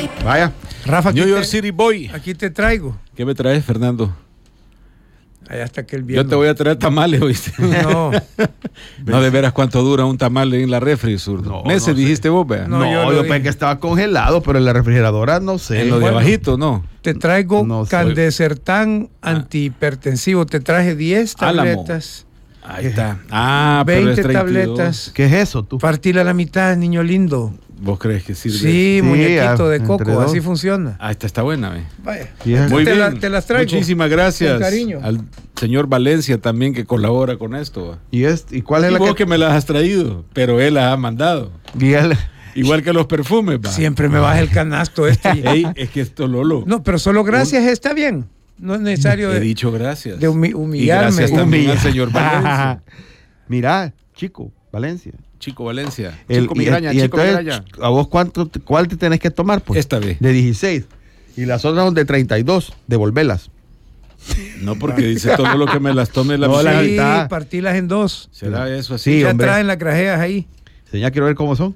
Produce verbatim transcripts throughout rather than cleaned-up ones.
Vaya. Rafa, New York te, City Boy. Aquí te traigo. ¿Qué me traes, Fernando? Allá hasta que el viernes. Yo te voy a traer tamales, ¿oíste? No. No, de veras cuánto dura un tamal en la refri, zurdo. No, Meses no sé. dijiste vos, vea. No, No, yo yo, lo pensé dije. que estaba congelado, pero en la refrigeradora no sé. En lo de Bueno. abajito, ¿no? Te traigo No sé. Candecertán antihipertensivo. Te traje diez Álamo. tabletas. Ahí está. Ah, pero es veinte treinta y dos. tabletas. ¿Qué es eso, tú? Partila a la mitad, niño lindo. ¿Vos crees que sirve? Sí, Sí, muñequito a- de entre coco. dos. Así funciona. Ah, esta está buena, ¿ve? Vaya. Sí, es- Muy te bien. la- te las traigo. Muchísimas gracias Con cariño. al señor Valencia también que colabora con esto. ¿va? ¿Y, es, ¿Y cuál es Y la vos que...? que me las has traído, pero él las ha mandado. y él- Igual que los perfumes, va. Siempre me baja el canasto este. Ey, es que esto Lolo. No, pero solo gracias está bien. No es necesario He de, dicho gracias. de humi- Y humillarme. gracias también al Humilla. señor Valencia. Mira, chico, Valencia. Chico Valencia. El- Chico y- Migraña, y Chico entonces, Migraña. ¿a vos cuánto, te- cuál te tenés que tomar? Pues? Esta vez. De dieciséis. Y las otras son de treinta y dos. Devolvelas. No, porque dice todo lo que me las tome la No, la mitad. Sí, mitad. partilas en dos. ¿Será eso así? Sí, ya hombre. traen las grajeas ahí. Señor, quiero ver cómo son.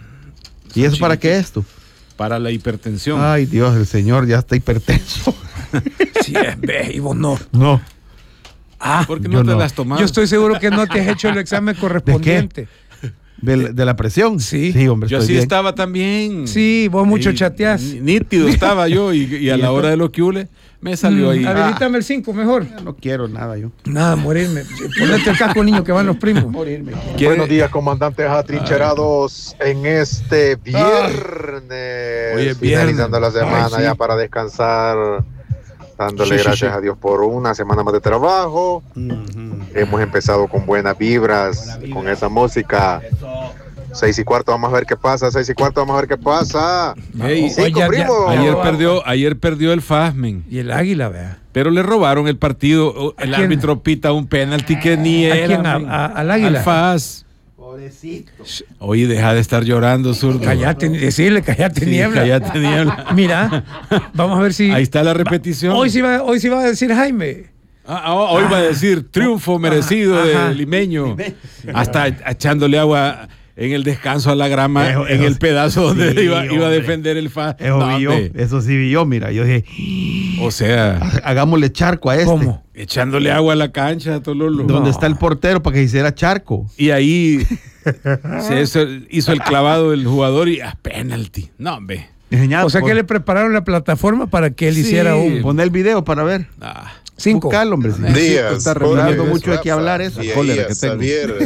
¿Y eso para qué es tú? Para la hipertensión. Ay, Dios, el señor ya está hipertenso. Sí, es, ve, y vos no. No. Ah, ¿Por qué yo no te no. las tomas? yo estoy seguro que no te has hecho el examen correspondiente. ¿De, la- de la presión? Sí. Sí, hombre, Yo estoy así bien. estaba también. Sí, vos mucho Sí, chateás. ní- Nítido estaba yo y, y a la hora de los que hule me salió ahí. Mm, habilítame el cinco mejor. No quiero nada yo. Nada, morirme. Ponete el casco, niño, que van los primos. Morirme. ¿Quiere- Buenos días, comandantes atrincherados en este viernes. Hoy es Finalizando la viernes. semana Ay, sí. ya para descansar. Dándole Sí, sí, gracias sí. a Dios por una semana más de trabajo. Hemos empezado con buenas vibras, con esa música. Seis y cuarto, vamos a ver qué pasa. Seis y cuarto, vamos a ver qué pasa. Ey, Cinco, Oye, ya- primo. Ayer Oh. perdió, ayer perdió el Fasmen, Y el águila, vea. pero le robaron el partido. O- ¿A El quién? árbitro pita un penalti que ni ¿A era. quién? ¿A- men. a- al águila? Al Faz. Pobrecito. Oye, deja de estar llorando, zurdo. Callate, decirle, callate, Sí, niebla. cállate, niebla. Mira, vamos a ver si. Ahí está la repetición. Hoy sí va, hoy sí va a decir Jaime. Ah, ah, hoy va a decir triunfo merecido ajá. de Limeño. Hasta echándole agua en el descanso a la grama, Eso- en eso el sí, pedazo donde iba, iba a hombre. defender el Faz. Eso No, vi yo, hombre. eso sí vi yo, mira, yo dije, O sea, hagámosle charco a este. ¿Cómo? echándole agua a la cancha, Tololo. Donde No. está el portero para que hiciera charco. Y ahí se hizo, hizo el clavado del jugador y a penalti. No, hombre. Enseñá, O sea que pon- le prepararon la plataforma para que él Sí. hiciera un Pon el video para ver. Ah. cinco. Buscalo, hombre. sí. Días, Está Jorge, revelando mucho de Rafa, qué hablar eso. y Cólera ahí que a tengo.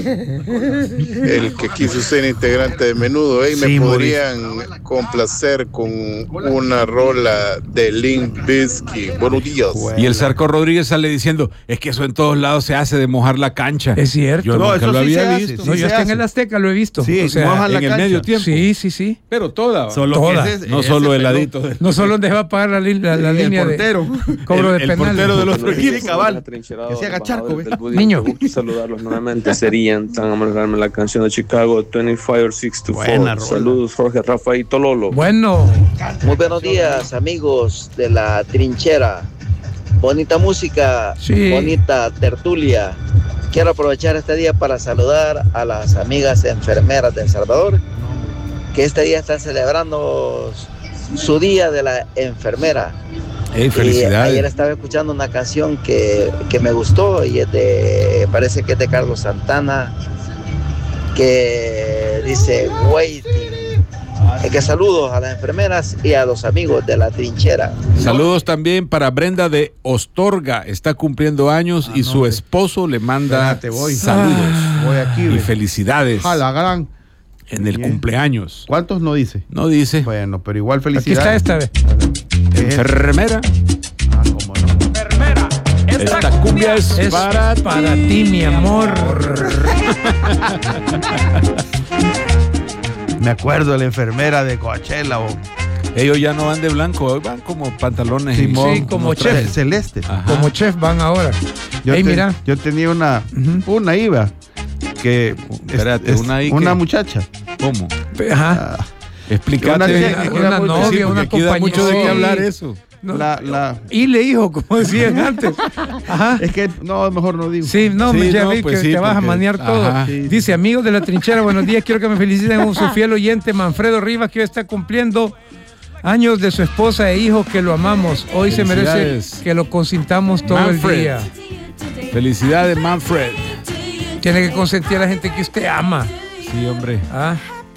Xavier, el que quiso ser integrante de Menudo, ¿eh? Sí, me podrían complacer con una rola de Limp Bizkit. Buenos días. Y el Zarco Rodríguez sale diciendo, es que eso en todos lados se hace de mojar la cancha. Es cierto. Yo No, nunca eso lo sí había se hace, visto. sí No, yo se hasta en hace. el Azteca lo he visto. Sí, o sea, mojan la en el cancha. medio tiempo. sí, sí, sí. Pero toda. Solo Toda. que ese- no ese solo el pelón- ladito. De... No solo donde va a pagar la, li- la, la Sí, el línea portero. de cobro El- de el penal. portero de los otros Sí, equipos. cabal. Que se haga charco, ¿ves? Niño. Me gusta saludarlos nuevamente. Serían tan amables de darme la canción de Chicago veinticinco six to Buena four. rola. Saludos, Jorge, Rafa y Tololo. Bueno, Muy buenos días, amigos de la trinchera. Bonita música, Sí. bonita tertulia. Quiero aprovechar este día para saludar a las amigas enfermeras de El Salvador, que este día están celebrando su día de la enfermera. Ey, Y felicidades. ayer estaba escuchando una canción que, que me gustó y es de, parece que es de Carlos Santana, que dice waiting. Eh, que saludos a las enfermeras y a los amigos de la trinchera. Saludos también para Brenda de Ostorga. Está cumpliendo años y su esposo le manda Espérate, voy. saludos Voy aquí, y ve. felicidades A la gran. en el Bien. cumpleaños. ¿Cuántos no dice? No dice. Bueno, pero igual aquí está felicidades. esta vez. Enfermera. Ah, cómo no. Esta cumbia es, Es para, para ti, mi amor. Me acuerdo de la enfermera de Coachella o Ellos ya no van de blanco, hoy van como pantalones. y- Simón, Sí, como traje chef. celeste. Ajá. Como chef van ahora. Yo, Ey, te- mira. yo tenía una, Ujú. una iba que Espérate, una ahí una que- muchacha. ¿Cómo? Ajá. Ah, Explícate. Una- una, una novia, porque una aquí da compañera. mucho de qué Sí. hablar eso. No, la, la, Y le dijo, como decían antes. Ajá. es que no, mejor no digo. Sí, no, Sí, me ya no, vi pues que sí, te vas a porque- manear todo. ajá. Sí. Dice, amigos de la trinchera, buenos días. Quiero que me feliciten a su fiel oyente, Manfredo Rivas, que hoy está cumpliendo Años de su esposa e hijo que lo amamos. Hoy se merece que lo consintamos todo Manfred. el día. Felicidades, Manfred. Tiene que consentir a la gente que usted ama. Sí, hombre. ¿Ah?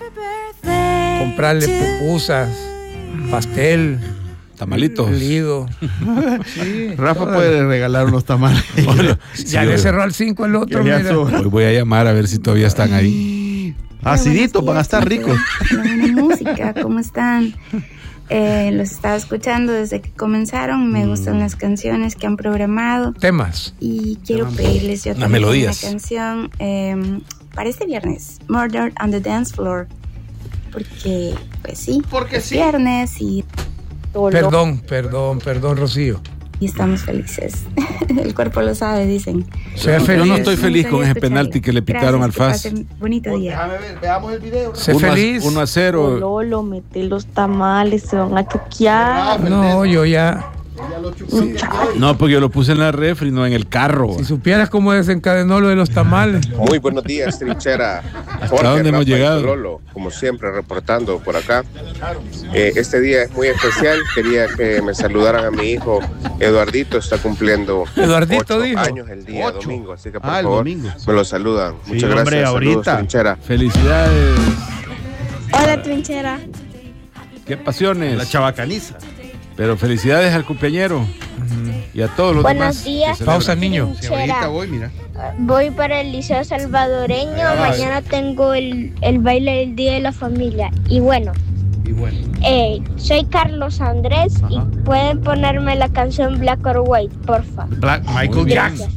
Comprarle pupusas, pastel, tamalitos. lido. Sí, Rafa todas. Puede regalar unos tamales. Bueno, ya sí, le cerró al cinco el otro. Mira. Hoy voy a llamar a ver si todavía están ahí. Aciditos, van a estar ricos. La buena música, ¿cómo están? Eh, los estaba escuchando desde que comenzaron. Me mm. gustan las canciones que han programado. Temas. Y quiero pedirles yo también una canción eh, para este viernes, Murder on the Dance Floor. Porque, pues sí, porque es sí. viernes y... Perdón, perdón, perdón, Rocío. Y estamos felices. El cuerpo lo sabe, dicen. Sea feliz. Yo no estoy feliz con ese penalti que le pitaron al F A S. Bonito día. Déjame ver, veamos el video. Sé feliz. uno a cero. Lolo, mete los tamales, se van a choquear. No, yo ya... Sí. No, porque yo lo puse en la refri, no en el carro. Si supieras cómo desencadenó lo de los tamales. Muy buenos días, trinchera. ¿Hasta dónde hemos llegado? Lolo, como siempre, reportando por acá. Eh, este día es muy especial. Quería que me saludaran a mi hijo Eduardito. Está cumpliendo Eduardito ocho dijo. años el día Ocho. domingo. Así que por Ah, favor, domingo. me lo saludan. Sí, Muchas hombre, gracias. ahorita. Saludos, trinchera. Felicidades. Hola, trinchera. Qué pasiones. La chabacaniza. Pero felicidades al cumpleañero. Uh-huh. Y a todos los Buenos demás. días. Pausa, niño. Si ahorita voy, mira. Voy para el Liceo Salvadoreño. Ya Mañana tengo el, el baile del Día de la Familia. Y bueno, y bueno. Eh, soy Carlos Andrés. Ajá. Y pueden ponerme la canción Black or White, porfa. Black Michael Jackson.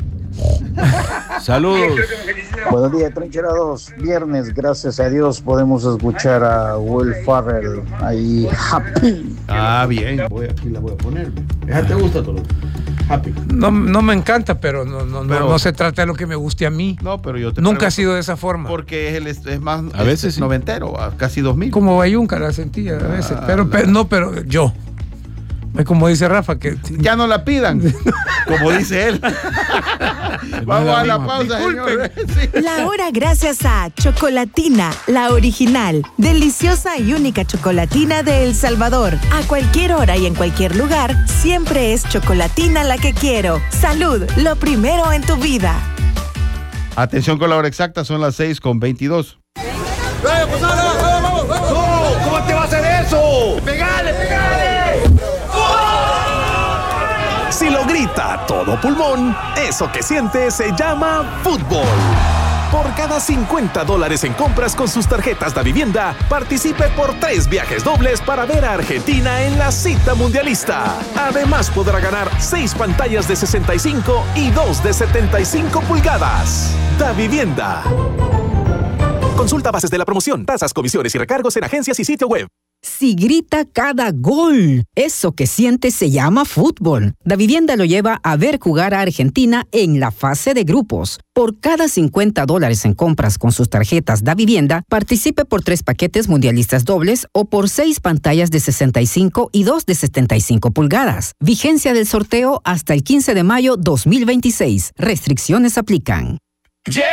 Saludos. Buenos días, Trinchera dos. Viernes, gracias a Dios, podemos escuchar a Will Ferrell ahí, Happy. Ah, bien. Voy, aquí la voy a poner. ¿Esa te gusta, Tolo? Happy. No, no me encanta, pero no, no, pero no, no se trata de lo que me guste a mí. No, pero yo te Nunca ha sido de esa forma. Porque es, el, es más a veces sí. noventero, a casi dos mil. Como Bayunca la sentía a veces. Ah, pero, pero no, pero yo. Como dice Rafa, que ya no la pidan, como dice él. Vamos a la pausa, señor. Sí. La hora gracias a Chocolatina, la original, deliciosa y única chocolatina de El Salvador. A cualquier hora y en cualquier lugar, siempre es Chocolatina la que quiero. Salud, lo primero en tu vida. Atención con la hora exacta, son las seis con veintidós. ¡Vamos, vamos, vamos! ¡No! ¿Cómo te va a hacer eso? ¡Pegale, pegale! Si lo grita a todo pulmón, eso que siente se llama fútbol. Por cada cincuenta dólares en compras con sus tarjetas de vivienda, participe por tres viajes dobles para ver a Argentina en la cita mundialista. Además podrá ganar seis pantallas de sesenta y cinco y dos de setenta y cinco pulgadas. Da Vivienda. Consulta bases de la promoción, tasas, comisiones y recargos en agencias y sitio web. Si grita cada gol, eso que siente se llama fútbol. Da Vivienda lo lleva a ver jugar a Argentina en la fase de grupos. Por cada cincuenta dólares en compras con sus tarjetas Da Vivienda, participe por tres paquetes mundialistas dobles o por seis pantallas de sesenta y cinco y dos de setenta y cinco pulgadas. Vigencia del sorteo hasta el quince de mayo dos mil veintiséis. Restricciones aplican.